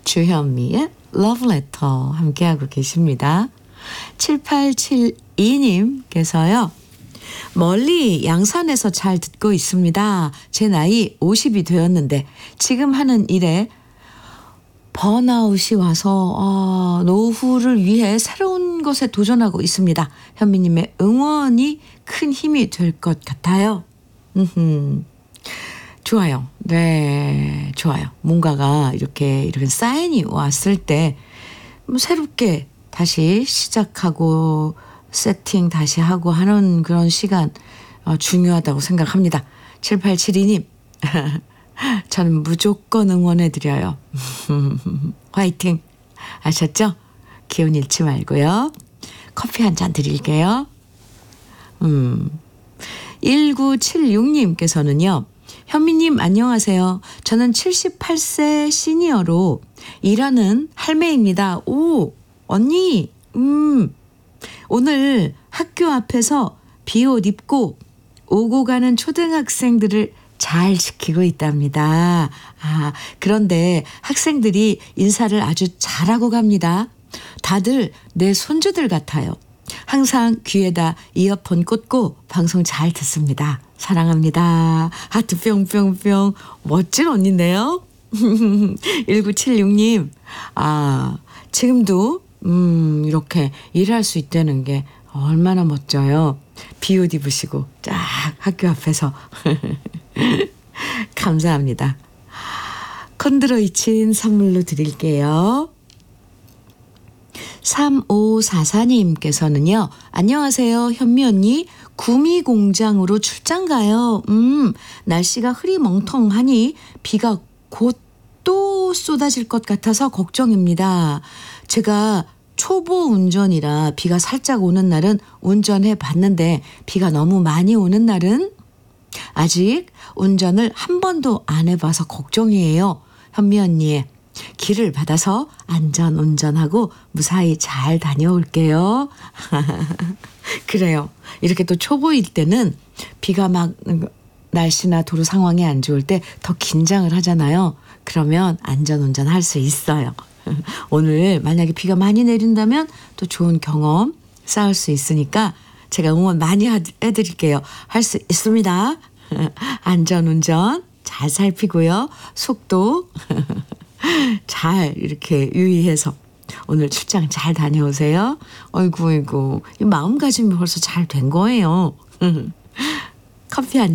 주현미의 러브레터 함께하고 계십니다. 7872님께서요. 멀리 양산에서 잘 듣고 있습니다. 제 나이 50이 되었는데 지금 하는 일에 번아웃이 와서 노후를 위해 새로운 것에 도전하고 있습니다. 현미님의 응원이 큰 힘이 될 것 같아요. 좋아요. 네, 좋아요. 뭔가가 이렇게 사인이 왔을 때 새롭게 다시 시작하고 세팅 다시 하고 하는 그런 시간 중요하다고 생각합니다. 7872님 저는 무조건 응원해드려요. 화이팅 아셨죠? 기운 잃지 말고요. 커피 한 잔 드릴게요. 1976님께서는요. 현미님 안녕하세요. 저는 78세 시니어로 일하는 할매입니다. 오 언니 오늘 학교 앞에서 비옷 입고 오고 가는 초등학생들을 잘 지키고 있답니다. 그런데 학생들이 인사를 아주 잘하고 갑니다. 다들 내 손주들 같아요. 항상 귀에다 이어폰 꽂고 방송 잘 듣습니다. 사랑합니다. 하트 뿅뿅뿅. 멋진 언니인데요. 1976님. 지금도 이렇게 일할 수 있다는 게 얼마나 멋져요. 비옷 입으시고 쫙 학교 앞에서. 감사합니다. 콘드로이친 선물로 드릴게요. 3544님께서는요. 안녕하세요. 현미 언니. 구미 공장으로 출장 가요. 날씨가 흐리멍텅하니 비가 곧 또 쏟아질 것 같아서 걱정입니다. 제가 초보 운전이라 비가 살짝 오는 날은 운전해 봤는데 비가 너무 많이 오는 날은 아직 운전을 한 번도 안 해봐서 걱정이에요. 현미 언니의 길을 받아서 안전 운전하고 무사히 잘 다녀올게요. 그래요. 이렇게 또 초보일 때는 비가 막 날씨나 도로 상황이 안 좋을 때 더 긴장을 하잖아요. 그러면 안전 운전할 수 있어요. 오늘 만약에 비가 많이 내린다면 또 좋은 경험 쌓을 수 있으니까 제가 응원 많이 해드릴게요. 할 수 있습니다. 안전운전 잘 살피고요. 속도 잘 이렇게 유의해서 오늘 출장 잘 다녀오세요. 어이구 이 마음가짐이 벌써 잘 된 거예요. 커피 한